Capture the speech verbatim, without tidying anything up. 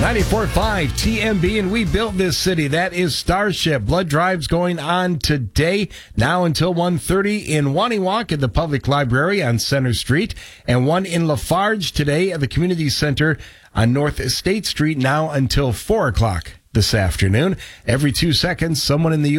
ninety-four point five T M B, and we built this city. That is Starship. Blood drives going on today, now until one thirty in Waniwak at the Public Library on Center Street, and one in Lafarge today at the Community Center on North State Street, now until four o'clock this afternoon. Every two seconds, someone in the